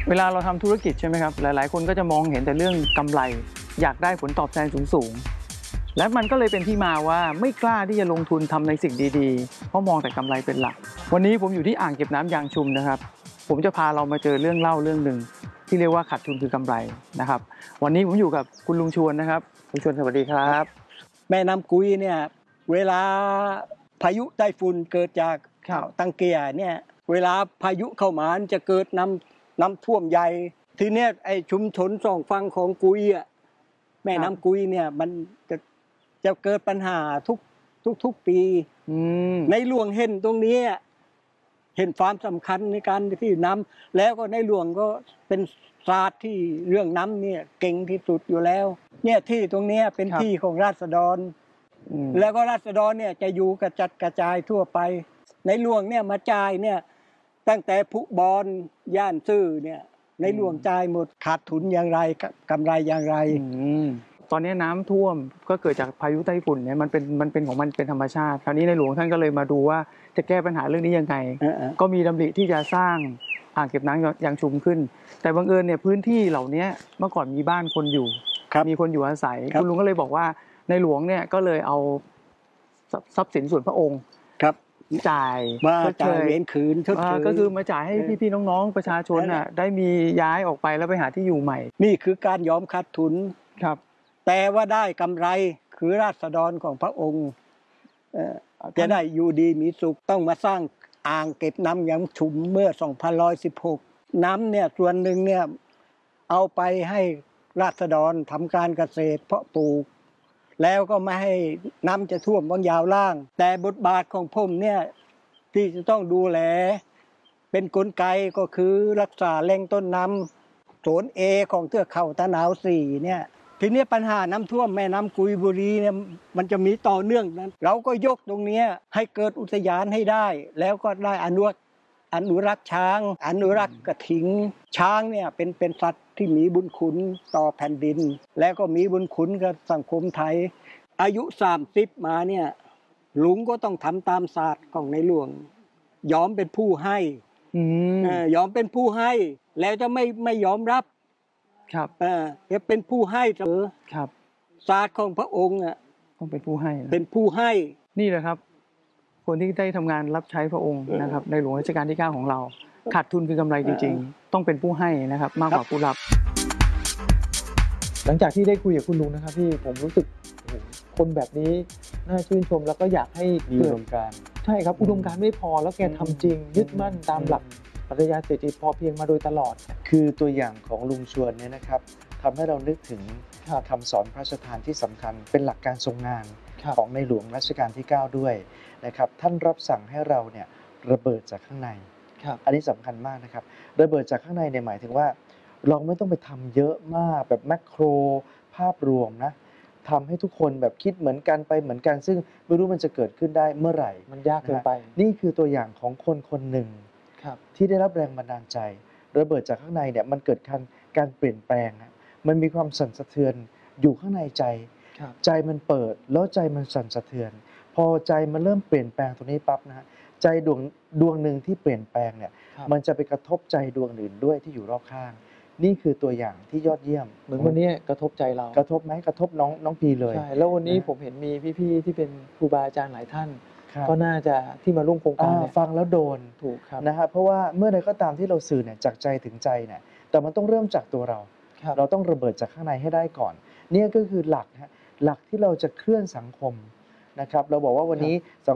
เวลาเราทำธุรกิจใช่ไหมครับหลายๆคนก็จะมองเห็นแต่เรื่องกำไรอยากได้ผลตอบแทนสูงๆและมันก็เลยเป็นที่มาว่าไม่กล้าที่จะลงทุนทำในสิ่งดีๆเพราะมองแต่กำไรเป็นหลักวันนี้ผมอยู่ที่อ่างเก็บน้ำยางชุมนะครับผมจะพาเรามาเจอเรื่องเล่าเรื่องหนึ่งที่เรียกว่าขาดทุนคือกำไรนะครับวันนี้ผมอยู่กับคุณลุงชวนนะครับลุงชวนสวัสดีครับแม่น้ำกุยเนี่ยเวลาพายุไต้ฝุ่นเกิดจากตังเกียเนี่ยเวลาพายุเข้ามาจะเกิดน้ำท่วมใหญ่ทีเนี้ยไอ้ชุมชนสองฝั่งของกุยอ่ะแม่น้ำกุยเนี่ยมันจะเกิดปัญหาทุกปีในหลวงเห็นตรงนี้เห็นความสำคัญในการที่น้ำแล้วก็ในหลวงก็เป็นศาสตร์ที่เรื่องน้ำเนี่ยเก่งที่สุดอยู่แล้วเนี่ยที่ตรงนี้เป็นที่ของราษฎรแล้วก็ราษฎรเนี่ยจะอยู่กระจัดกระจายทั่วไปในหลวงเนี่ยมาจ่ายเนี่ยตั้งแต่ผู้บอลย่านซื่อเนี่ยในหลวงจ่ายหมดขาดทุนอย่างไรกำไรอย่างไรตอนนี้น้ำท่วมก็เกิดจากพายุไต้ฝุ่นเนี่ยมันเป็นของมันเป็นธรรมชาติคราวนี้ในหลวงท่านก็เลยมาดูว่าจะแก้ปัญหาเรื่องนี้ยังไงก็มีดำริที่จะสร้างอ่างเก็บน้ำยางชุมขึ้นแต่บังเอิญเนี่ยพื้นที่เหล่านี้เมื่อก่อนมีบ้านคนอยู่มีคนอยู่อาศัยคุณลุงก็เลยบอกว่าในหลวงเนี่ยก็เลยเอาทรัพย์สินส่วนพระองค์จ่ายเว้นคืนก็คือมาจ่ายให้พี่ๆน้องๆประชาชนน่ะได้มีย้ายออกไปแล้วไปหาที่อยู่ใหม่นี่คือการยอมขาดทุนครับแต่ว่าได้กำไรคือราษฎรของพระองค์จะได้อยู่ดีมีสุขต้องมาสร้างอ่างเก็บน้ำยางชุมเมื่อ2116น้ำเนี่ยส่วนหนึ่งเนี่ยเอาไปให้ราษฎรทำการเกษตรเพาะปลูกแล้วก็ไม่ให้น้ำจะท่วมบางยาวล่างแต่บทบาทของผมเนี่ยที่จะต้องดูแลเป็นกลไกก็คือรักษาแหล่งต้นน้ำโซน A ของเทือกเขาตะนาว4เนี่ยทีนี้ปัญหาน้ำท่วมแม่น้ำกุยบุรีเนี่ยมันจะมีต่อเนื่องนั้นเราก็ยกตรงนี้ให้เกิดอุทยานให้ได้แล้วก็ได้อนุรักษ์ช้างอนุรักษ์กระทิงช้างเนี่ยเป็นสัตว์ที่มีบุญคุณต่อแผ่นดินแล้วก็มีบุญคุณกับสังคมไทยอายุ30มาเนี่ยลุงก็ต้องทำตามศาสตร์ของในหลวงยอมเป็นผู้ให้ยอมเป็นผู้ให้แล้วจะไม่ยอมรับจะเป็นผู้ให้เสมอศาสตร์ของพระองค์ต้องเป็นผู้ให้เป็นผู้ให้นี่แหละครับคนที่ได้ทำงานรับใช้พระองค์นะครับในหลวงรัชกาลที่9ของเราขาดทุนคือกำไรจริงๆต้องเป็นผู้ให้นะครับมากกว่าผู้รับหลังจากที่ได้คุยกับคุณลุงนะครับพี่ผมรู้สึกคนแบบนี้น่าชื่นชมแล้วก็อยากให้มีอุดมการณ์ใช่ครับอุดมการณ์ไม่พอแล้วแกทำจริงยึดมั่นตามหลักปรัชญาเศรษฐกิจพอเพียงมาโดยตลอดคือตัวอย่างของลุงชวนเนี่ยนะครับทำให้เรานึกถึงคำสอนพระราชทานที่สำคัญเป็นหลักการทรงงานของในหลวงรัชกาลที่9ด้วยนะครับท่านรับสั่งให้เราเนี่ยระเบิดจากข้างในอันนี้สำคัญมากนะครับระเบิดจากข้างในเนี่ยหมายถึงว่าเราไม่ต้องไปทำเยอะมากแบบแมคโครภาพรวมนะทำให้ทุกคนแบบคิดเหมือนกันไปเหมือนกันซึ่งไม่รู้มันจะเกิดขึ้นได้เมื่อไหร่มันยากเกินไปนี่คือตัวอย่างของคนคนหนึ่งที่ได้รับแรงบันดาลใจระเบิดจากข้างในเนี่ยมันเกิดการเปลี่ยนแปลงมันมีความสั่นสะเทือนอยู่ข้างในใจมันเปิดแล้วใจมันสั่นสะเทือนพอใจมันเริ่มเปลี่ยนแปลงตรงนี้ปั๊บนะฮะใจดวงหนึ่งที่เปลี่ยนแปลงเนี่ยมันจะไปกระทบใจดวงอื่นด้วยที่อยู่รอบข้างนี่คือตัวอย่างที่ยอดเยี่ยมเหมือนวันนี้กระทบใจเรากระทบไหมกระทบน้องพีเลยใช่แล้ววันนี้ผมเห็นมีพี่ๆที่เป็นครูบาอาจารย์หลายท่านก็น่าจะที่มาร่วมโครงการฟังแล้วโดนถูกครับนะครับเพราะว่าเมื่อใดก็ตามที่เราสื่อเนี่ยจากใจถึงใจเนี่ยแต่มันต้องเริ่มจากตัวเราต้องระเบิดจากข้างในให้ได้ก่อนนี่ก็คือหลักที่เราจะเคลื่อนสังคมนะครับเราบอกว่าวันนี้